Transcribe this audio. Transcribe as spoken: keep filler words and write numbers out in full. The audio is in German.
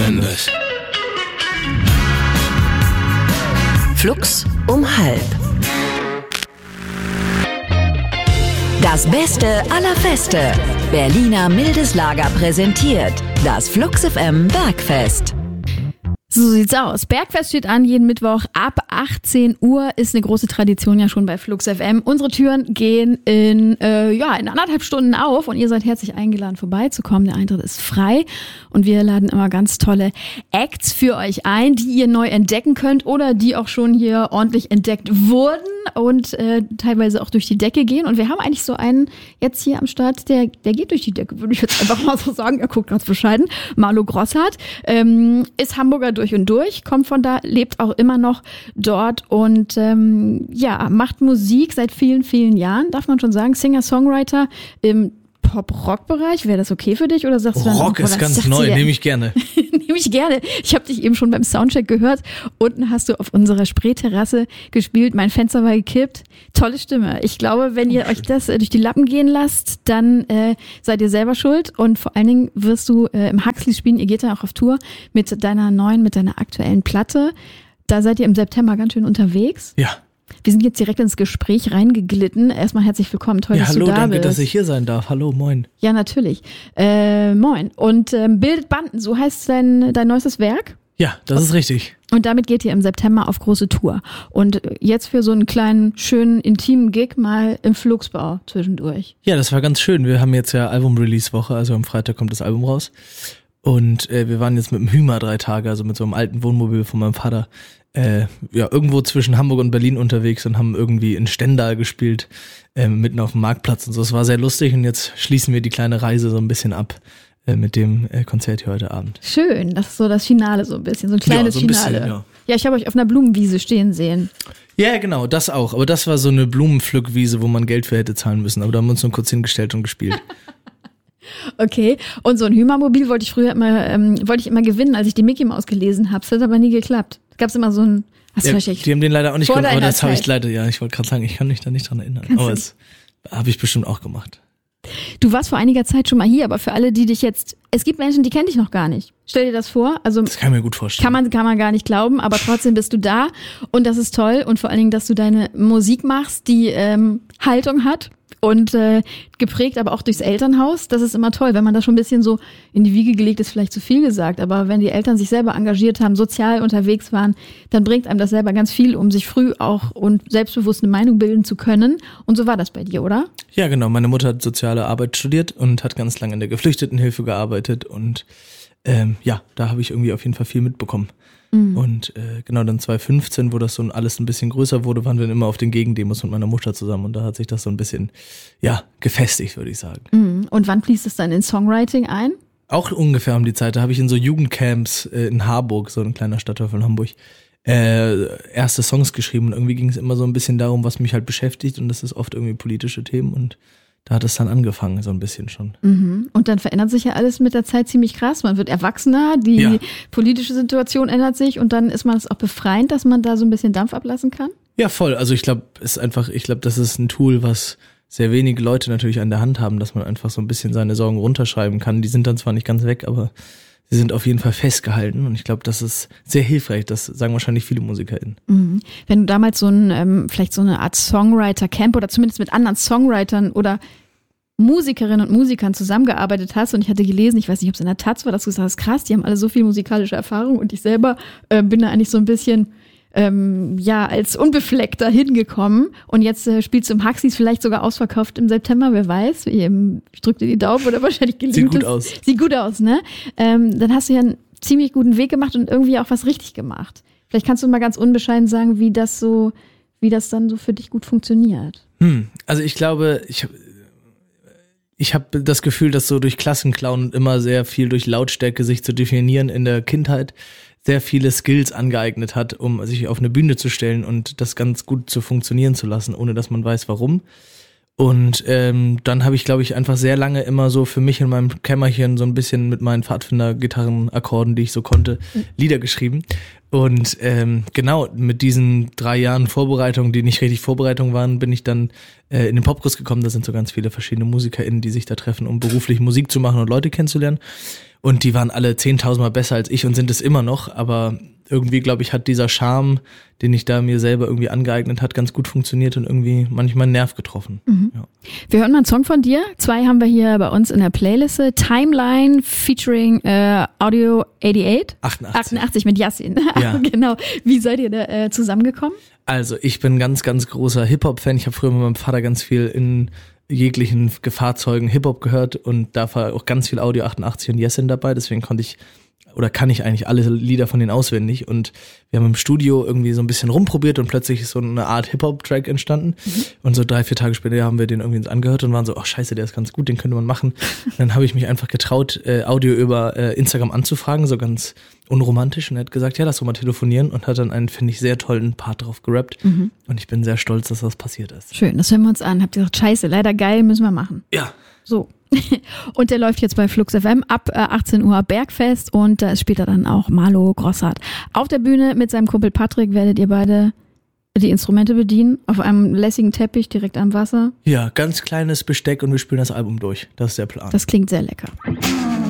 Mendes. Flux um halb. Das Beste aller Feste. Berliner Mildes Lager präsentiert das Flux F M Bergfest. So sieht's aus. Bergfest steht an, jeden Mittwoch ab achtzehn Uhr. Ist eine große Tradition ja schon bei Flux F M. Unsere Türen gehen in, äh, ja, in anderthalb Stunden auf und ihr seid herzlich eingeladen, vorbeizukommen. Der Eintritt ist frei und wir laden immer ganz tolle Acts für euch ein, die ihr neu entdecken könnt oder die auch schon hier ordentlich entdeckt wurden und äh, teilweise auch durch die Decke gehen. Und wir haben eigentlich so einen jetzt hier am Start, der, der geht durch die Decke, würde ich jetzt einfach mal so sagen. Er guckt ganz bescheiden. Marlo Grosshardt ähm, ist Hamburger durch und durch, kommt von da, lebt auch immer noch dort und ähm, ja, macht Musik seit vielen, vielen Jahren, darf man schon sagen. Singer-Songwriter im Pop-Rock-Bereich. Wäre das okay für dich? Oder sagst du dann, Rock oh, ist ganz neu, nehme ich gerne. Nehme ich gerne. Ich habe dich eben schon beim Soundcheck gehört. Unten hast du auf unserer Spreeterrasse gespielt. Mein Fenster war gekippt. Tolle Stimme. Ich glaube, wenn ihr euch das äh, durch die Lappen gehen lasst, dann äh, seid ihr selber schuld. Und vor allen Dingen wirst du äh, im Huxley spielen. Ihr geht dann auch auf Tour mit deiner neuen, mit deiner aktuellen Platte. Da seid ihr im September ganz schön unterwegs. Ja. Wir sind jetzt direkt ins Gespräch reingeglitten. Erstmal herzlich willkommen. Toll, ja, dass hallo, du da danke, bist. dass ich hier sein darf. Hallo, moin. Ja, natürlich. Äh, moin. Und ähm, Bildet Banden, so heißt dein, dein neuestes Werk? Ja, das ist richtig. Und damit geht ihr im September auf große Tour. Und jetzt für so einen kleinen, schönen, intimen Gig mal im Flugsbau zwischendurch. Ja, das war ganz schön. Wir haben jetzt ja Album-Release-Woche, also am Freitag kommt das Album raus. Und äh, wir waren jetzt mit dem Hümer drei Tage, also mit so einem alten Wohnmobil von meinem Vater, äh, ja, irgendwo zwischen Hamburg und Berlin unterwegs und haben irgendwie in Stendal gespielt, äh, mitten auf dem Marktplatz und so. Es war sehr lustig und jetzt schließen wir die kleine Reise so ein bisschen ab äh, mit dem äh, Konzert hier heute Abend. Schön, das ist so das Finale so ein bisschen, so ein kleines ja, so ein Finale. Bisschen, ja. ja, ich habe euch auf einer Blumenwiese stehen sehen. Ja, genau, das auch. Aber das war so eine Blumenpflückwiese, wo man Geld für hätte zahlen müssen. Aber da haben wir uns nur kurz hingestellt und gespielt. Okay, und so ein Hümermobil wollte ich früher immer, ähm, wollte ich immer gewinnen, als ich die Mickey Maus gelesen habe. Das hat aber nie geklappt. Gab's immer so ein, hast ja, du wahrscheinlich. Die haben den leider auch nicht gemacht, aber das habe ich leider, ja, ich wollte gerade sagen, ich kann mich da nicht dran erinnern. Kannst aber das habe ich bestimmt auch gemacht. Du warst vor einiger Zeit schon mal hier, aber für alle, die dich jetzt, es gibt Menschen, die kennen dich noch gar nicht. Stell dir das vor. Also das kann ich mir gut vorstellen. Kann man, kann man gar nicht glauben, aber trotzdem bist du da und das ist toll und vor allen Dingen, dass du deine Musik machst, die ähm, Haltung hat. Und äh, geprägt aber auch durchs Elternhaus. Das ist immer toll, wenn man das schon ein bisschen so in die Wiege gelegt ist, vielleicht zu viel gesagt. Aber wenn die Eltern sich selber engagiert haben, sozial unterwegs waren, dann bringt einem das selber ganz viel, um sich früh auch und selbstbewusst eine Meinung bilden zu können. Und so war das bei dir, oder? Ja, genau. Meine Mutter hat soziale Arbeit studiert und hat ganz lange in der Geflüchtetenhilfe gearbeitet. Und ähm, ja, da habe ich irgendwie auf jeden Fall viel mitbekommen. Mhm. Und äh, genau dann zwanzig fünfzehn, wo das so alles ein bisschen größer wurde, waren wir dann immer auf den Gegendemos mit meiner Mutter zusammen und da hat sich das so ein bisschen, ja, gefestigt, würde ich sagen. Mhm. Und wann fließt es dann in Songwriting ein? Auch ungefähr um die Zeit, da habe ich in so Jugendcamps äh, in Harburg, so ein kleiner Stadtteil von Hamburg, äh, erste Songs geschrieben und irgendwie ging es immer so ein bisschen darum, was mich halt beschäftigt und das ist oft irgendwie politische Themen und da hat es dann angefangen, so ein bisschen schon. Mhm. Und dann verändert sich ja alles mit der Zeit ziemlich krass. Man wird erwachsener, die ja. politische Situation ändert sich und dann ist man es auch befreiend, dass man da so ein bisschen Dampf ablassen kann? Ja, voll. Also ich glaube, es ist einfach, ich glaube, das ist ein Tool, was sehr wenige Leute natürlich an der Hand haben, dass man einfach so ein bisschen seine Sorgen runterschreiben kann. Die sind dann zwar nicht ganz weg, aber sie sind auf jeden Fall festgehalten und ich glaube, das ist sehr hilfreich. Das sagen wahrscheinlich viele MusikerInnen. Mhm. Wenn du damals so ein, ähm, vielleicht so eine Art Songwriter-Camp oder zumindest mit anderen Songwritern oder Musikerinnen und Musikern zusammengearbeitet hast und ich hatte gelesen, ich weiß nicht, ob es in der Taz war, dass du gesagt hast, krass, die haben alle so viel musikalische Erfahrung und ich selber äh, bin da eigentlich so ein bisschen ähm, ja als Unbefleckter hingekommen und jetzt äh, spielst du im Huxleys vielleicht sogar ausverkauft im September, wer weiß, ich, ich drück dir die Daumen oder wahrscheinlich gelingt Sieht gut es. aus. Sieht gut aus, ne? Ähm, dann hast du ja einen ziemlich guten Weg gemacht und irgendwie auch was richtig gemacht. Vielleicht kannst du mal ganz unbescheiden sagen, wie das so, wie das dann so für dich gut funktioniert. Hm, also ich glaube, ich habe Ich habe das Gefühl, dass so durch Klassenclown und immer sehr viel durch Lautstärke sich zu definieren in der Kindheit sehr viele Skills angeeignet hat, um sich auf eine Bühne zu stellen und das ganz gut zu funktionieren zu lassen, ohne dass man weiß, warum. Und ähm, dann habe ich, glaube ich, einfach sehr lange immer so für mich in meinem Kämmerchen so ein bisschen mit meinen Pfadfinder-Gitarren-Akkorden, die ich so konnte, Lieder geschrieben. Und ähm, genau, mit diesen drei Jahren Vorbereitung, die nicht richtig Vorbereitung waren, bin ich dann äh, in den Popkurs gekommen. Da sind so ganz viele verschiedene MusikerInnen, die sich da treffen, um beruflich Musik zu machen und Leute kennenzulernen. Und die waren alle zehntausendmal besser als ich und sind es immer noch. Aber irgendwie, glaube ich, hat dieser Charme, den ich da mir selber irgendwie angeeignet hat, ganz gut funktioniert und irgendwie manchmal einen Nerv getroffen. Mhm. Ja. Wir hören mal einen Song von dir. Zwei haben wir hier bei uns in der Playliste. Timeline featuring äh, Audio achtundachtzig. achtundachtzig. achtundachtzig mit Yassin. Ja. Genau. Wie seid ihr da äh, zusammengekommen? Also ich bin ganz, ganz großer Hip-Hop-Fan. Ich habe früher mit meinem Vater ganz viel in jeglichen Fahrzeugen Hip-Hop gehört und da war auch ganz viel Audio achtundachtzig und Yassin dabei. Deswegen konnte ich oder kann ich eigentlich alle Lieder von denen auswendig und wir haben im Studio irgendwie so ein bisschen rumprobiert und plötzlich ist so eine Art Hip-Hop-Track entstanden mhm. und so drei, vier Tage später haben wir den irgendwie angehört und waren so, ach scheiße, der ist ganz gut, den könnte man machen. Und dann habe ich mich einfach getraut, äh, Audio über äh, Instagram anzufragen, so ganz unromantisch und er hat gesagt, ja, lass doch mal telefonieren und hat dann einen, finde ich, sehr tollen Part drauf gerappt mhm. und ich bin sehr stolz, dass das passiert ist. Schön, das hören wir uns an. Habt ihr gesagt, scheiße, leider geil, müssen wir machen. Ja. So. Und der läuft jetzt bei Flux F M ab achtzehn Uhr Bergfest und da ist später dann auch Marlo Grossart. Auf der Bühne mit seinem Kumpel Patrick werdet ihr beide die Instrumente bedienen, auf einem lässigen Teppich direkt am Wasser. Ja, ganz kleines Besteck und wir spielen das Album durch. Das ist der Plan. Das klingt sehr lecker.